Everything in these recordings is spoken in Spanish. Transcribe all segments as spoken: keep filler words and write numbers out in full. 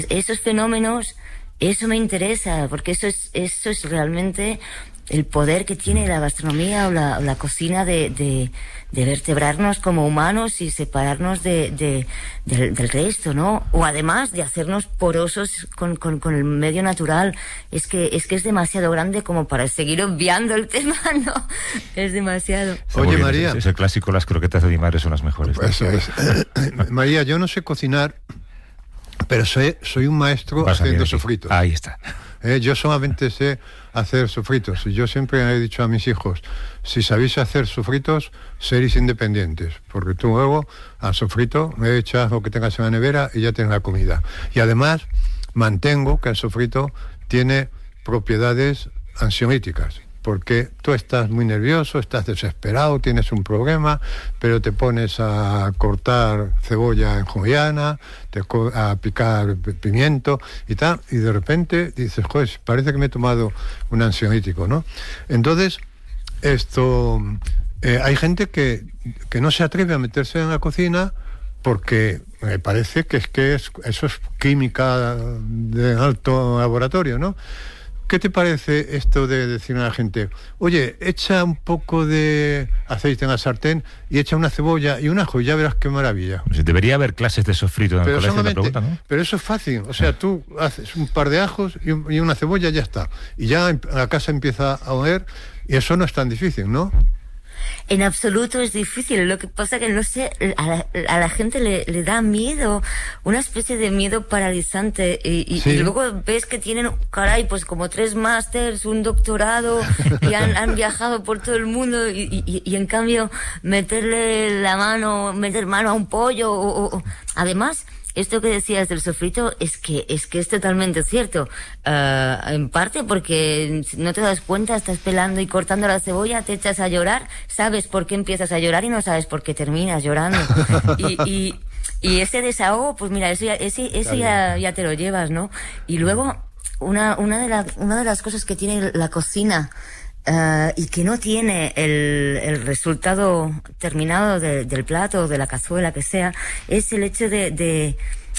Esos fenómenos, eso me interesa, porque eso es, eso es realmente el poder que tiene la gastronomía o la, la cocina de, de, de vertebrarnos como humanos y separarnos de, de, del, del resto, ¿no? O además de hacernos porosos con, con, con el medio natural. Es que, es que es demasiado grande como para seguir obviando el tema, ¿no? Es demasiado. Oye, María. Es, es el clásico, las croquetas de mi madre son las mejores. Pues eso es. María, yo no sé cocinar, pero soy, soy un maestro Vas haciendo sofritos. Ahí está. Eh, yo solamente sé hacer sofritos. Y yo siempre he dicho a mis hijos, si sabéis hacer sofritos, seréis independientes. Porque tú luego al sofrito me echas lo que tengas en la nevera y ya tienes la comida. Y además mantengo que el sofrito tiene propiedades ansiolíticas. Porque tú estás muy nervioso, estás desesperado, tienes un problema, pero te pones a cortar cebolla en juliana, te co- a picar pimiento y tal, y de repente dices, joder, parece que me he tomado un ansiolítico, ¿no? Entonces, esto, eh, hay gente que, que no se atreve a meterse en la cocina porque me parece que es que es, eso es química de alto laboratorio, ¿no? ¿Qué te parece esto de decir a la gente, oye, echa un poco de aceite en la sartén y echa una cebolla y un ajo y ya verás qué maravilla? Pues debería haber clases de sofrito en el Pero, colegio, la pregunta, ¿no? pero eso es fácil, o sea, tú haces un par de ajos y, un, y una cebolla y ya está. Y ya la casa empieza a oler y eso no es tan difícil, ¿no? En absoluto es difícil. Lo que pasa que no sé, a la, a la gente le, le da miedo, una especie de miedo paralizante, y, y, sí. y luego ves que tienen, caray, pues como tres másters, un doctorado, y han, han viajado por todo el mundo, y, y, y en cambio meterle la mano, meter mano a un pollo, o, o, además, esto que decías del sofrito es que es que es totalmente cierto. Uh, en parte porque no te das cuenta, estás pelando y cortando la cebolla, te echas a llorar, sabes por qué empiezas a llorar y no sabes por qué terminas llorando. Y, y, y ese desahogo, pues mira, eso ya, ese, eso ya, ya te lo llevas, ¿no? Y luego, una, una de las, una de las cosas que tiene la cocina, Uh, y que no tiene el, el resultado terminado de, del plato, de la cazuela, que sea, es el hecho de, de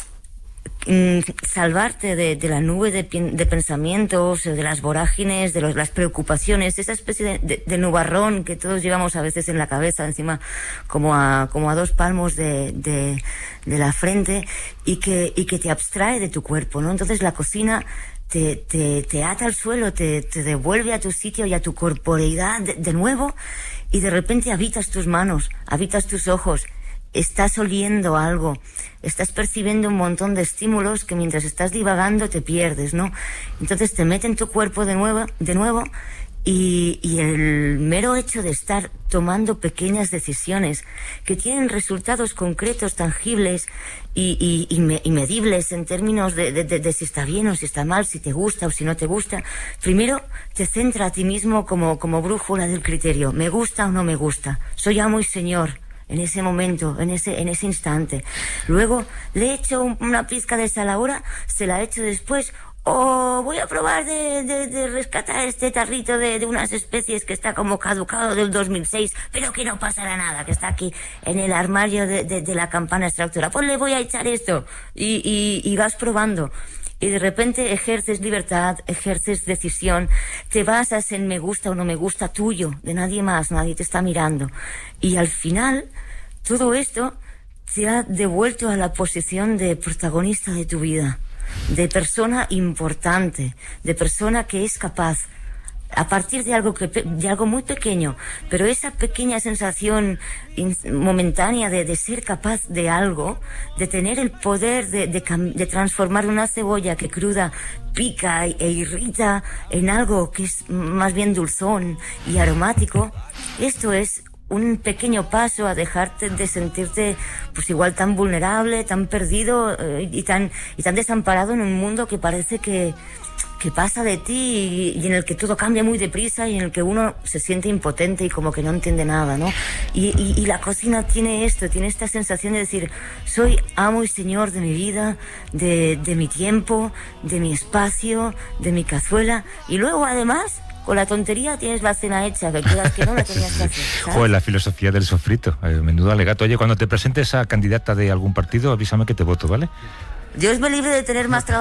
mm, salvarte de, de la nube de, de pensamientos, de las vorágines, de los, las preocupaciones, esa especie de, de, de nubarrón que todos llevamos a veces en la cabeza, encima como a, como a dos palmos de, de, de la frente, y que, y que te abstrae de tu cuerpo, ¿no? Entonces la cocina Te, te, te ata al suelo, te, te devuelve a tu sitio y a tu corporeidad de, de nuevo, y de repente habitas tus manos, habitas tus ojos, estás oliendo algo, estás percibiendo un montón de estímulos que mientras estás divagando te pierdes, ¿no? Entonces te mete en tu cuerpo de nuevo, de nuevo y, y el mero hecho de estar tomando pequeñas decisiones que tienen resultados concretos, tangibles y, y, y, me, y medibles en términos de, de, de, de si está bien o si está mal, si te gusta o si no te gusta. Primero te centra a ti mismo como, como brújula del criterio. ¿Me gusta o no me gusta? Soy amo y señor en ese momento, en ese, en ese instante. Luego le echo una pizca de sal ahora, se la echo después. O voy a probar de, de, de rescatar este tarrito de, de unas especies que está como caducado del dos mil seis, pero que no pasará nada, que está aquí en el armario de, de, de la campana extractora. Pues le voy a echar esto. Y, y, y vas probando. Y de repente ejerces libertad, ejerces decisión, te basas en me gusta o no me gusta tuyo, de nadie más, nadie te está mirando. Y al final, todo esto te ha devuelto a la posición de protagonista de tu vida, de persona importante, de persona que es capaz, a partir de algo que de algo muy pequeño, pero esa pequeña sensación in, momentánea de, de ser capaz de algo, de tener el poder de, de, de transformar una cebolla que cruda pica e irrita en algo que es más bien dulzón y aromático. Esto es un pequeño paso a dejarte de sentirte pues igual tan vulnerable, tan perdido eh, y tan y tan desamparado en un mundo que parece que que pasa de ti y, y en el que todo cambia muy deprisa y en el que uno se siente impotente y como que no entiende nada, ¿no? Y, y, y la cocina tiene esto, tiene esta sensación de decir, soy amo y señor de mi vida, de, de mi tiempo, de mi espacio, de mi cazuela, y luego además con la tontería tienes la cena hecha, que quieras que no la tenías que hacer, ¿sabes? Joder, la filosofía del sofrito, eh, menudo alegato. Oye, cuando te presentes a candidata de algún partido, avísame que te voto, ¿vale? Dios me libre de tener más trabajo